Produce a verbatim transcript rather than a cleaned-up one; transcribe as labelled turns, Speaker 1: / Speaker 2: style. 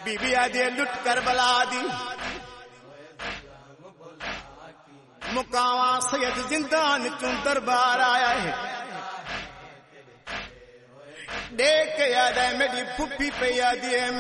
Speaker 1: बीबी आदि लुट कर बला दी मुकावा सैयद जिंदान चूं दरबार आया है देख याद है मेरी फुफी पे याद है